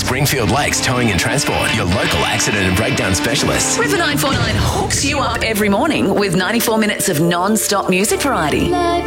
Springfield Lakes Towing and Transport, your local accident and breakdown specialists. River 949 hooks you up every morning with 94 minutes of non-stop music variety.